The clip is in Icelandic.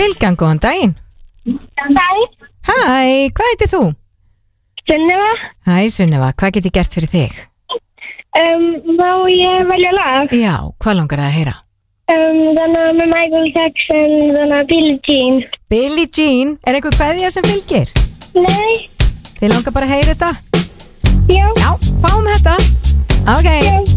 Bylgjan, góðan daginn. Hæ, hvað heitir þú? Sunneva. Hæ Sunneva, hvað get ég gert fyrir þig? Má ég velja lag? Já, hvað langar það að heyra? Þannig að með Michael Jackson, þannig að Billie Jean. Billie Jean, er einhver kveðja sem fylgir? Nei. Þið langar bara að heyra þetta? Já. Já, fáum þetta. Ok. Já.